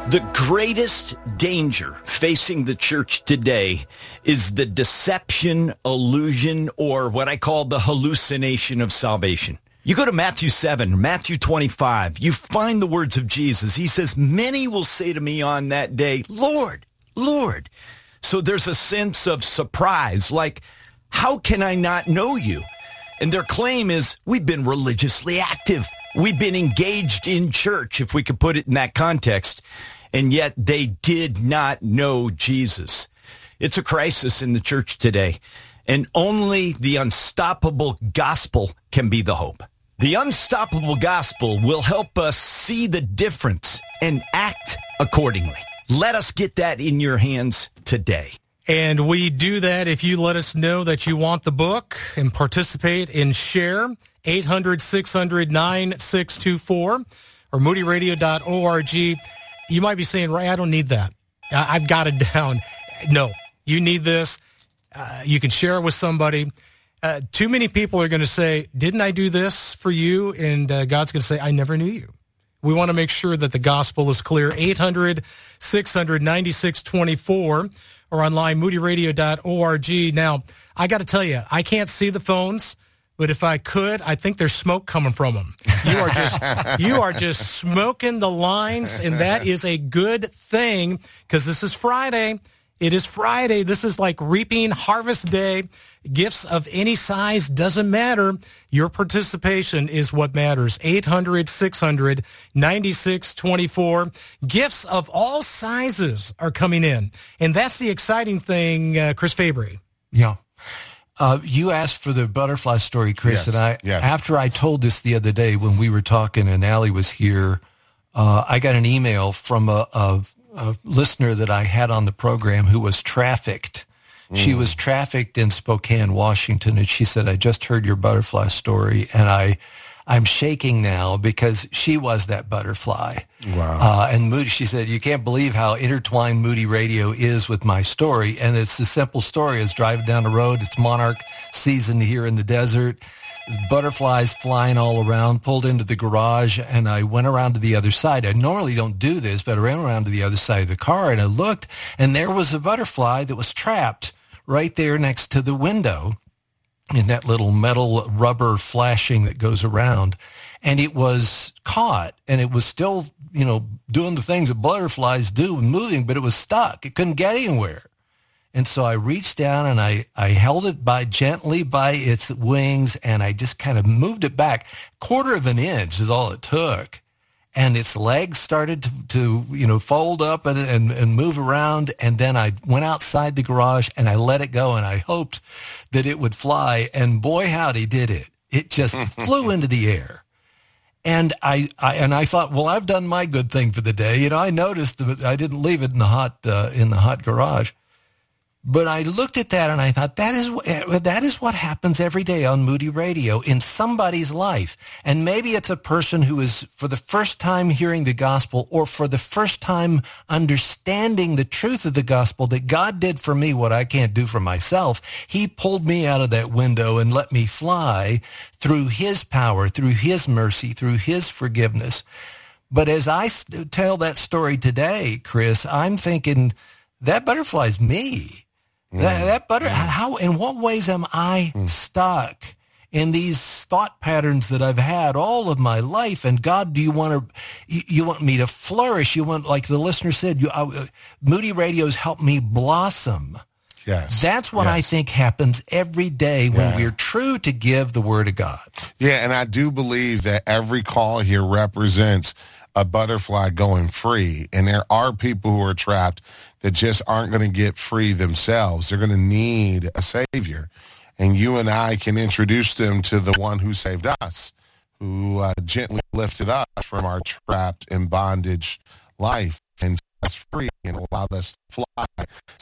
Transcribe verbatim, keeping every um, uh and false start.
The greatest danger facing the church today is the deception, illusion, or what I call the hallucination of salvation. You go to Matthew seven, Matthew twenty-five, you find the words of Jesus. He says, many will say to me on that day, Lord, Lord. So there's a sense of surprise, like, how can I not know you? And their claim is, we've been religiously active. We've been engaged in church, if we could put it in that context. And yet they did not know Jesus. It's a crisis in the church today. And only the unstoppable gospel can be the hope. The unstoppable gospel will help us see the difference and act accordingly. Let us get that in your hands today. And we do that if you let us know that you want the book and participate and share. eight hundred, six hundred, nine six two four or moody radio dot org. You might be saying, Ray, I don't need that. I've got it down. No, you need this. Uh, you can share it with somebody. Uh, too many people are going to say, didn't I do this for you? And uh, God's going to say, I never knew you. We want to make sure that the gospel is clear. eight hundred, six hundred, nine six two four or online, moody radio dot org. Now, I got to tell you, I can't see the phones, but if I could, I think there's smoke coming from them. You are just you are just smoking the lines, and that is a good thing because this is Friday. It is Friday. This is like reaping harvest day. Gifts of any size doesn't matter. Your participation is what matters. eight hundred, six hundred, nine six two four. Gifts of all sizes are coming in. And that's the exciting thing, uh, Chris Fabry. Yeah. Uh, you asked for the butterfly story, Chris, yes, and I, yes. after I told this the other day when we were talking and Allie was here, uh, I got an email from a, a, a listener that I had on the program who was trafficked. Mm. She was trafficked in Spokane, Washington, and she said, I just heard your butterfly story, and I, I'm shaking now because she was that butterfly. Wow. Uh, and Moody, she said, you can't believe how intertwined Moody Radio is with my story. And it's a simple story. It's driving down the road. It's monarch season here in the desert. Butterflies flying all around, pulled into the garage, and I went around to the other side. I normally don't do this, but I ran around to the other side of the car, and I looked, and there was a butterfly that was trapped right there next to the window in that little metal rubber flashing that goes around. And it was caught, and it was still, you know, doing the things that butterflies do, moving, but it was stuck. It couldn't get anywhere. And so I reached down and I, I held it by gently by its wings, and I just kind of moved it back. Quarter of an inch is all it took. And its legs started to, to you know, fold up and, and, and move around. And then I went outside the garage and I let it go, and I hoped that it would fly. And boy, howdy, did it. It just flew into the air. And I, I and I thought, well, I've done my good thing for the day. You know, I noticed that I didn't leave it in the hot uh, in the hot garage. But I looked at that and I thought, that is that is what happens every day on Moody Radio in somebody's life. And maybe it's a person who is for the first time hearing the gospel, or for the first time understanding the truth of the gospel, that God did for me what I can't do for myself. He pulled me out of that window and let me fly through his power, through his mercy, through his forgiveness. But as I tell that story today, Chris, I'm thinking that butterfly's me. Mm. That, that butter, mm. how, in what ways am I mm. stuck in these thought patterns that I've had all of my life? And God, do you want to, you, you want me to flourish? You want, like the listener said, you, uh, Moody Radio's helped me blossom. Yes. That's what yes. I think happens every day when yeah. we're true to give the word of God. Yeah, and I do believe that every call here represents a butterfly going free. And there are people who are trapped that just aren't going to get free themselves. They're going to need a savior. And you and I can introduce them to the one who saved us, who uh, gently lifted us from our trapped and bondage life and set us free and allowed us to fly.